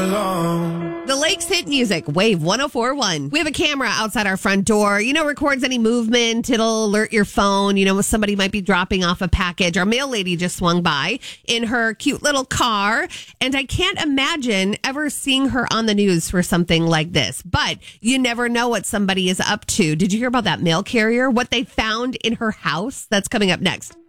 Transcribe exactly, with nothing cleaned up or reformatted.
The Lakes hit music, Wave one oh four point one. We have a camera outside our front door. You know, records any movement. It'll alert your phone. You know, somebody might be dropping off a package. Our mail lady just swung by in her cute little car. And I can't imagine ever seeing her on the news for something like this. But you never know what somebody is up to. Did you hear about that mail carrier? What they found in her house? That's coming up next.